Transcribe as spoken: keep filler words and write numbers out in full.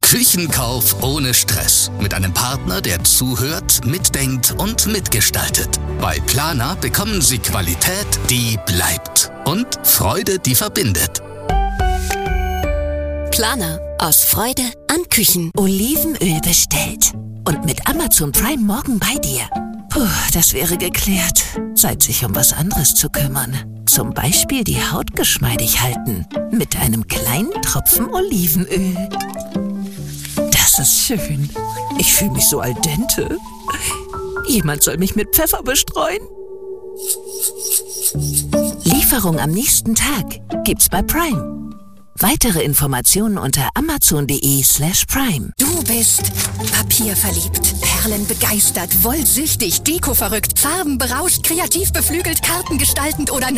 Küchenkauf ohne Stress. Mit einem Partner, der zuhört, mitdenkt und mitgestaltet. Bei Planer bekommen Sie Qualität, die bleibt. Und Freude, die verbindet. Planer. Aus Freude an Küchen. Olivenöl bestellt. Und mit Amazon Prime morgen bei dir. Puh, das wäre geklärt. Zeit, sich um was anderes zu kümmern. Zum Beispiel die Haut geschmeidig halten. Mit einem kleinen Tropfen Olivenöl. Das ist schön. Ich fühle mich so al dente. Jemand soll mich mit Pfeffer bestreuen. Lieferung am nächsten Tag gibt's bei Prime. Weitere Informationen unter amazon.de slash prime. Du bist papierverliebt, perlenbegeistert, wollsüchtig, dekoverrückt, farbenberauscht, kreativ beflügelt, kartengestaltend oder